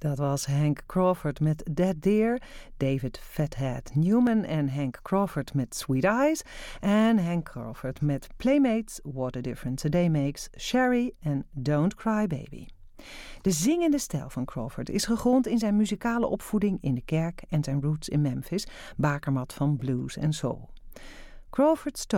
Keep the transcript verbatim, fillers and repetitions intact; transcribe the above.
Dat was Hank Crawford met Dead Deer, David Fathead Newman en Hank Crawford met Sweet Eyes en Hank Crawford met Playmates, What a Difference a Day Makes, Sherry en Don't Cry Baby. De zingende stijl van Crawford is gegrond in zijn muzikale opvoeding in de kerk en zijn roots in Memphis, bakermat van blues en soul. Crawford's